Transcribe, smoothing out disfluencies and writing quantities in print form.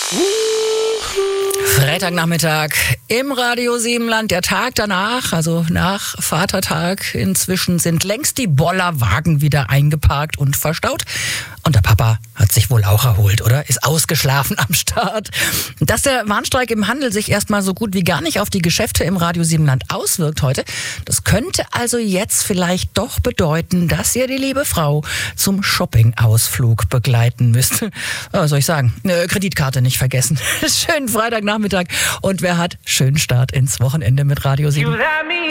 Freitagnachmittag im Radio Siebenland, der Tag danach, also nach Vatertag. Inzwischen sind längst die Bollerwagen wieder eingeparkt und verstaut. Und der Papa hat sich wohl auch erholt, oder? Ist ausgeschlafen am Start. Dass der Warnstreik im Handel sich erstmal so gut wie gar nicht auf die Geschäfte im Radio Siebenland auswirkt heute, das könnte also jetzt vielleicht doch bedeuten, dass ihr die liebe Frau zum Shopping-Ausflug begleiten müsst. Was soll ich sagen? Kreditkarte nicht vergessen. Schönen Freitagnachmittag und wer hat schönen Start ins Wochenende mit Radio 7.